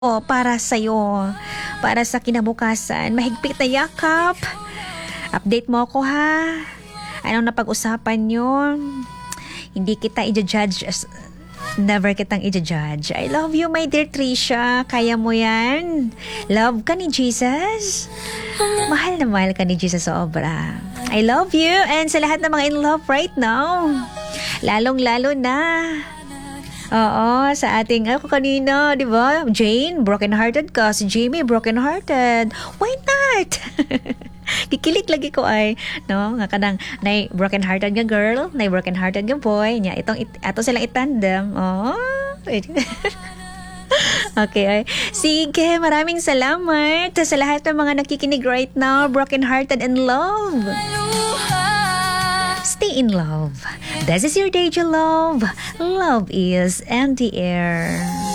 para sa'yo, para sa kinabukasan. Mahigpit na yakap. Update mo ako ha. Anong napag-usapan nyo? Hindi kita i-judge. Never kitang i-judge. I love you, my dear Trisha. Kaya mo yan. Love ka ni Jesus. Mahal na mahal ka ni Jesus sobra. I love you. And sa lahat ng mga in love right now, lalong-lalo na. Oo, sa ating, ako kanina, di ba? Jane, broken-hearted ka. Si Jamie, broken-hearted. Why not? Kikilit lagi ko ay, no? Nga kanang, na broken-hearted nga girl, na broken-hearted nga boy. Nya, ato silang itandem. Oh, okay, ay. Sige, maraming salamat sa lahat ng mga nakikinig right now, broken-hearted and love. Stay in love. This is your day to love. Love is in the air.